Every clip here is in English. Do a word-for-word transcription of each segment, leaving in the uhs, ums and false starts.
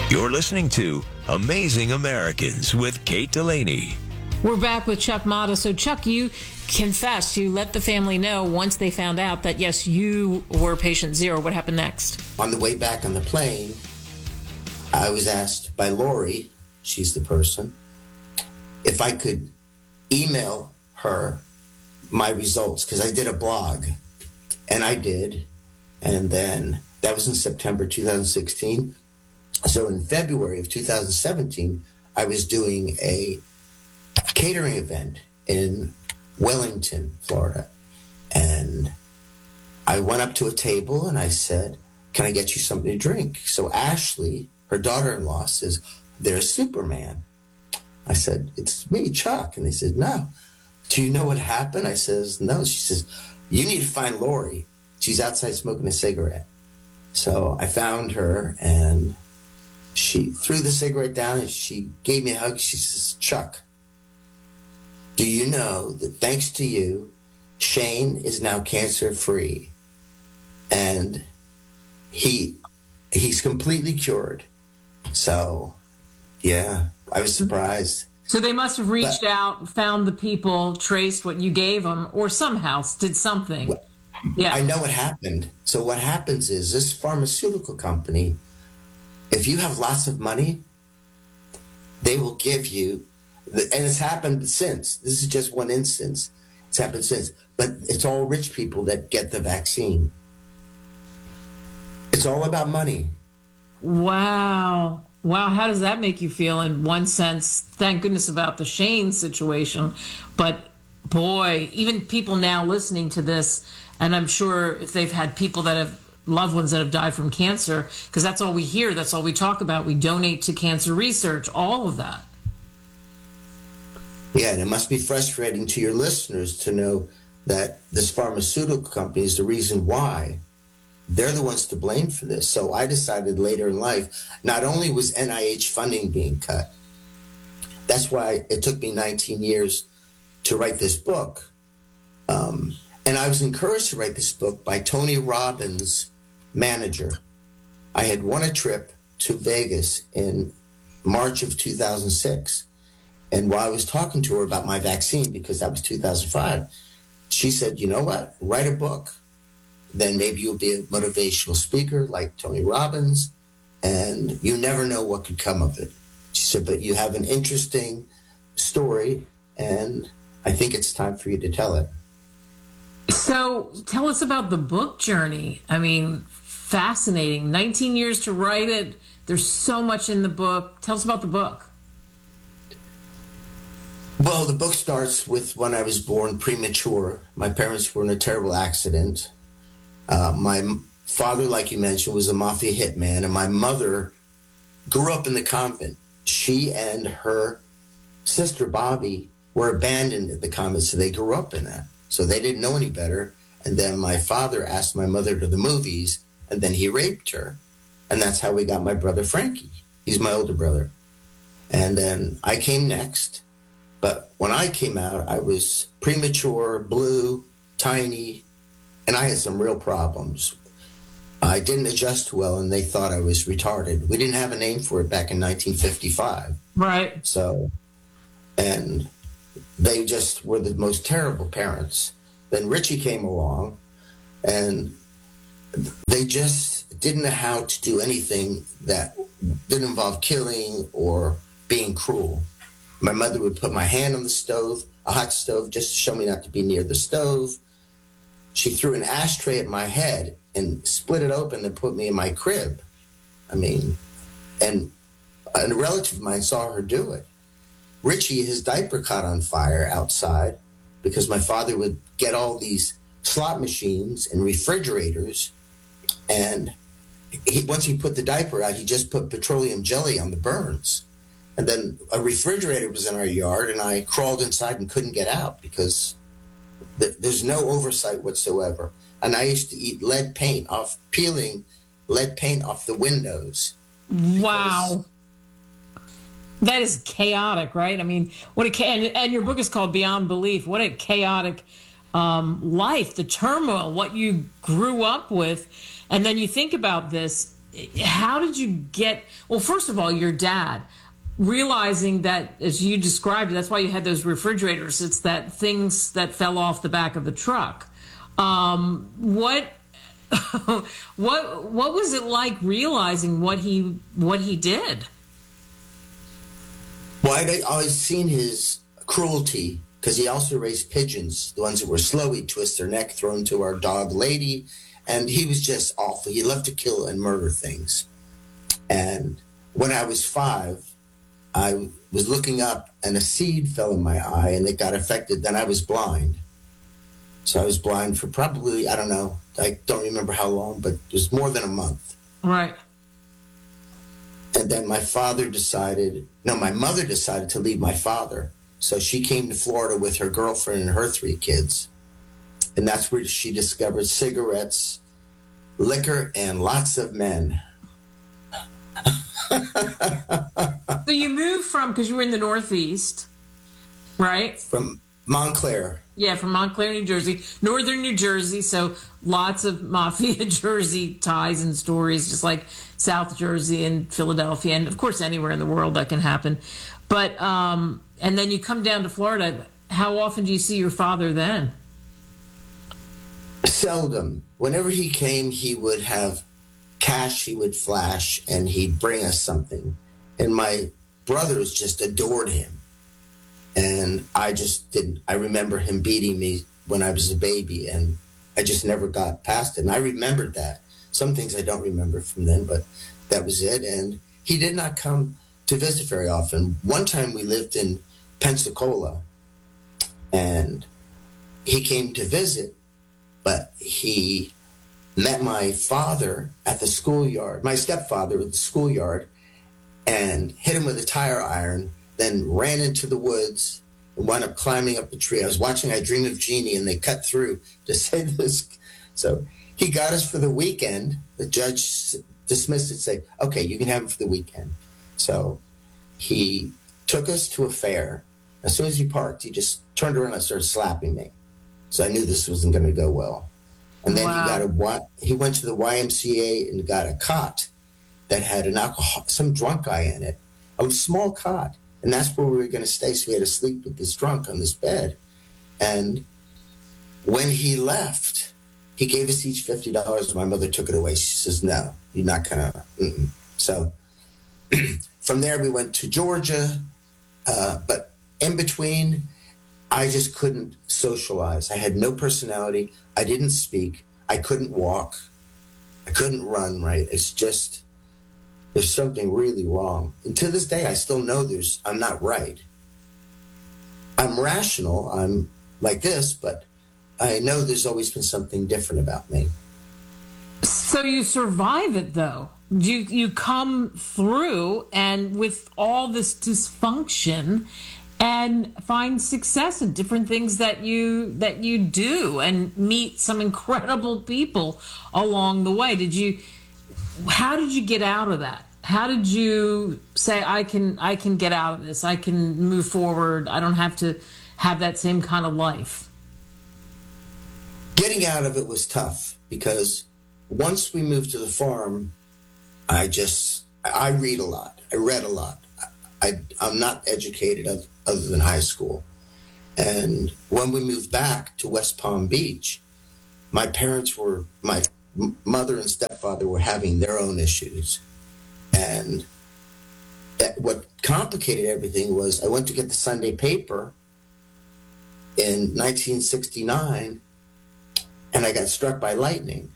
You're listening to Amazing Americans with Kate Delaney. We're back with Chuck Motta. So, Chuck, you confessed, you let the family know once they found out that, yes, you were patient zero. What happened next? On the way back on the plane, I was asked by Lori, she's the person, if I could email her my results, because I did a blog, and I did. And then that was in September two thousand sixteen. So in February of two thousand seventeen, I was doing a catering event in Wellington, Florida. And I went up to a table and I said, can I get you something to drink? So Ashley, her daughter-in-law, says, there's Superman. I said, it's me, Chuck. And they said, no. Do you know what happened? I says, no. She says, you need to find Lori. She's outside smoking a cigarette. So I found her and she threw the cigarette down and she gave me a hug. She says, Chuck, do you know that thanks to you, Shane is now cancer-free? And he he's completely cured. So, yeah, I was surprised. So they must have reached but, out, found the people, traced what you gave them, or somehow did something. Well, yeah. I know what happened. So what happens is this pharmaceutical company, if you have lots of money, they will give you, and it's happened since. This is just one instance. It's happened since. But it's all rich people that get the vaccine. It's all about money. Wow. Wow. How does that make you feel? In one sense, thank goodness about the Shane situation. But boy, even people now listening to this, and I'm sure if they've had people that have loved ones that have died from cancer, because that's all we hear, that's all we talk about. We donate to cancer research, all of that. Yeah, and it must be frustrating to your listeners to know that this pharmaceutical company is the reason why. They're the ones to blame for this. So I decided later in life, not only was N I H funding being cut, that's why it took me nineteen years to write this book. Um, and I was encouraged to write this book by Tony Robbins' manager. I had won a trip to Vegas in March of two thousand six. And while I was talking to her about my vaccine, because that was two thousand five, she said, you know what, write a book. Then maybe you'll be a motivational speaker like Tony Robbins, and you never know what could come of it. She said, but you have an interesting story, and I think it's time for you to tell it. So tell us about the book journey. I mean, fascinating. nineteen years to write it. There's so much in the book. Tell us about the book. Well, the book starts with when I was born premature. My parents were in a terrible accident. Uh, my father, like you mentioned, was a mafia hitman, and my mother grew up in the convent. She and her sister, Bobby, were abandoned at the convent, so they grew up in that. So they didn't know any better. And then my father asked my mother to the movies, and then he raped her. And that's how we got my brother, Frankie. He's my older brother. And then I came next. But when I came out, I was premature, blue, tiny, and I had some real problems. I didn't adjust well, and they thought I was retarded. We didn't have a name for it back in nineteen fifty-five. Right. So, and they just were the most terrible parents. Then Richie came along, and they just didn't know how to do anything that didn't involve killing or being cruel. My mother would put my hand on the stove, a hot stove, just to show me not to be near the stove. She threw an ashtray at my head and split it open and put me in my crib. I mean, and a relative of mine saw her do it. Richie, his diaper caught on fire outside because my father would get all these slot machines and refrigerators, and he, once he put the diaper out, he just put petroleum jelly on the burns. And then a refrigerator was in our yard, and I crawled inside and couldn't get out because th- there's no oversight whatsoever. And I used to eat lead paint off, peeling lead paint off the windows. Wow. That is chaotic, right? I mean, what a, and, and your book is called Beyond Belief. What a chaotic um, life, the turmoil, what you grew up with. And then you think about this, how did you get, well, first of all, your dad, realizing that, as you described it, that's why you had those refrigerators. It's that things that fell off the back of the truck. Um, what, what, what was it like realizing what he, what he did? Well, I'd always seen his cruelty because he also raised pigeons, the ones that were slow. He'd twist their neck, throw them to our dog Lady, and he was just awful. He loved to kill and murder things. And when I was five, I was looking up and a seed fell in my eye and it got affected. Then I was blind. So I was blind for probably, I don't know, I don't remember how long, but it was more than a month. Right. And then my father decided, no, my mother decided to leave my father. So she came to Florida with her girlfriend and her three kids. And that's where she discovered cigarettes, liquor, and lots of men. So you moved from, because you were in the Northeast, right? From Montclair. Yeah, from Montclair, New Jersey, northern New Jersey. So lots of mafia Jersey ties and stories, just like South Jersey and Philadelphia, and of course anywhere in the world that can happen. But um, and then you come down to Florida. How often do you see your father then? Seldom. Whenever he came, he would have cash he would flash, and he'd bring us something. And my brothers just adored him. And I just didn't. I remember him beating me when I was a baby, and I just never got past it. And I remembered that. Some things I don't remember from then, but that was it. And he did not come to visit very often. One time we lived in Pensacola, and he came to visit, but he met my father at the schoolyard, my stepfather at the schoolyard, and hit him with a tire iron, then ran into the woods and wound up climbing up a tree. I was watching I Dream of Jeannie, and they cut through to say this. So he got us for the weekend. The judge dismissed it, say, okay, you can have it for the weekend. So he took us to a fair. As soon as he parked, he just turned around and started slapping me. So I knew this wasn't going to go well. And then Wow. he got a he went to the Y M C A and got a cot that had an alcohol, some drunk guy in it, a small cot. And that's where we were going to stay. So we had to sleep with this drunk on this bed. And when he left, he gave us each fifty dollars. My mother took it away. She says, no, you're not going to. So from there, we went to Georgia. Uh, but in between, I just couldn't socialize. I had no personality. I didn't speak. I couldn't walk. I couldn't run right. It's just, there's something really wrong. And to this day, I still know there's, I'm not right. I'm rational. I'm like this, but I know there's always been something different about me. So you survive it, though. You you come through, and with all this dysfunction, and find success in different things that you that you do, and meet some incredible people along the way. Did you? How did you get out of that? How did you say, I can I can get out of this? I can move forward. I don't have to have that same kind of life. Getting out of it was tough because once we moved to the farm, I just, I read a lot. I read a lot. I, I'm not educated other than high school. And when we moved back to West Palm Beach, my parents were, my mother and stepfather were having their own issues. And that, what complicated everything was I went to get the Sunday paper in nineteen sixty-nine, and I got struck by lightning.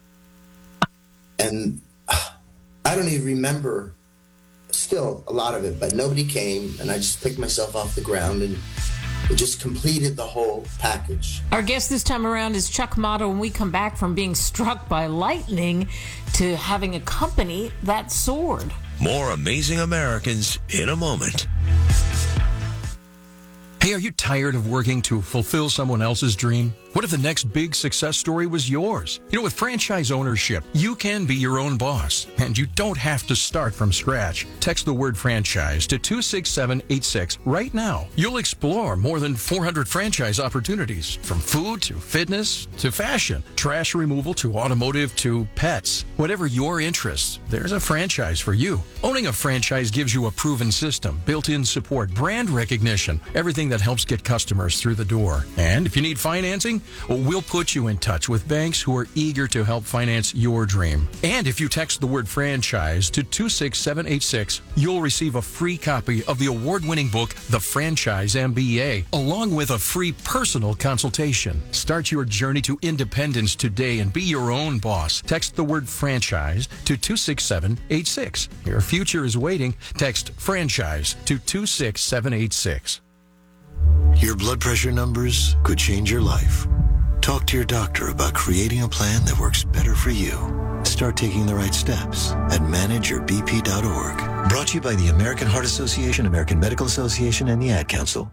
And I don't even remember still a lot of it, but nobody came, and I just picked myself off the ground, and it just completed the whole package. Our guest this time around is Chuck Motto, when we come back from being struck by lightning to having a company that soared. More Amazing Americans in a moment. Hey, are you tired of working to fulfill someone else's dream? What if the next big success story was yours? You know, with franchise ownership, you can be your own boss, and you don't have to start from scratch. Text the word franchise to two six seven eight six right now. You'll explore more than four hundred franchise opportunities, from food to fitness to fashion, trash removal to automotive to pets. Whatever your interests, there's a franchise for you. Owning a franchise gives you a proven system, built-in support, brand recognition, everything that helps get customers through the door. And if you need financing, well, we'll put you in touch with banks who are eager to help finance your dream. And if you text the word franchise to two six seven eight six, you'll receive a free copy of the award-winning book, The Franchise M B A, along with a free personal consultation. Start your journey to independence today and be your own boss. Text the word franchise to two six seven eight six. Your future is waiting. Text franchise to two six seven eight six. Your blood pressure numbers could change your life. Talk to your doctor about creating a plan that works better for you. Start taking the right steps at manage your b p dot org. Brought to you by the American Heart Association, American Medical Association, and the Ad Council.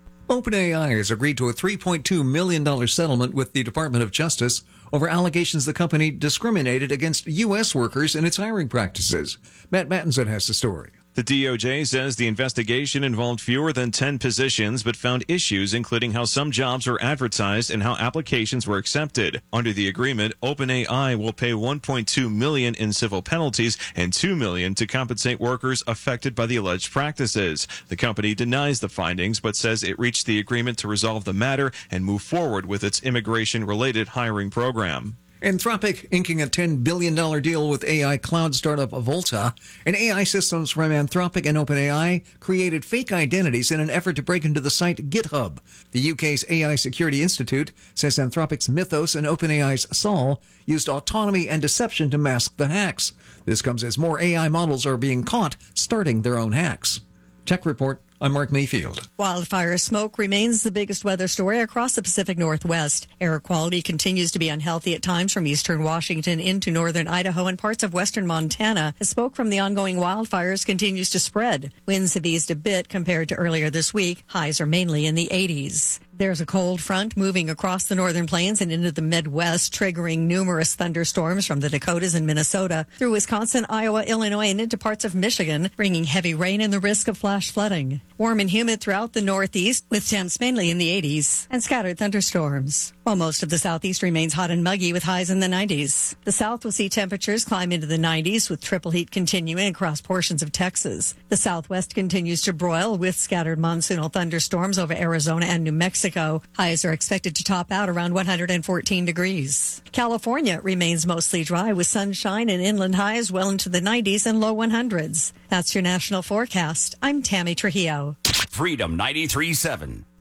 OpenAI has agreed to a three point two million dollars settlement with the Department of Justice over allegations the company discriminated against U S workers in its hiring practices. Matt Mattinson has the story. The D O J says the investigation involved fewer than ten positions, but found issues including how some jobs were advertised and how applications were accepted. Under the agreement, OpenAI will pay one point two million dollars in civil penalties and two million dollars to compensate workers affected by the alleged practices. The company denies the findings, but says it reached the agreement to resolve the matter and move forward with its immigration-related hiring program. Anthropic inking a ten billion dollars deal with A I cloud startup Volta, and A I systems from Anthropic and OpenAI created fake identities in an effort to break into the site GitHub. The U K's A I Security Institute says Anthropic's Mythos and OpenAI's Sol used autonomy and deception to mask the hacks. This comes as more A I models are being caught starting their own hacks. Tech Report. I'm Mark Mayfield. Wildfire smoke remains the biggest weather story across the Pacific Northwest. Air quality continues to be unhealthy at times from eastern Washington into northern Idaho and parts of western Montana as smoke from the ongoing wildfires continues to spread. Winds have eased a bit compared to earlier this week. Highs are mainly in the eighties. There's a cold front moving across the northern plains and into the Midwest, triggering numerous thunderstorms from the Dakotas and Minnesota through Wisconsin, Iowa, Illinois, and into parts of Michigan, bringing heavy rain and the risk of flash flooding. Warm and humid throughout the Northeast, with temps mainly in the eighties, and scattered thunderstorms. While most of the Southeast remains hot and muggy with highs in the nineties. The South will see temperatures climb into the nineties, with triple heat continuing across portions of Texas. The Southwest continues to broil with scattered monsoonal thunderstorms over Arizona and New Mexico. Highs are expected to top out around one hundred fourteen degrees. California remains mostly dry with sunshine and inland highs well into the nineties and low one hundreds. That's your national forecast. I'm Tammy Trujillo. Freedom ninety-three point seven.